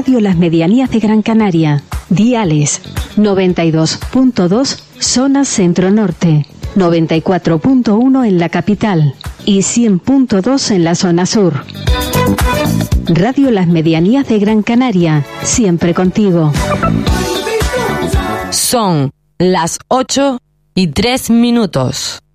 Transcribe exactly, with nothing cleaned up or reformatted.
Radio Las Medianías de Gran Canaria. Diales noventa y dos punto dos zona centro-norte, noventa y cuatro punto uno en la capital y cien punto dos en la zona sur. Radio Las Medianías de Gran Canaria, siempre contigo. Son las ocho y tres minutos.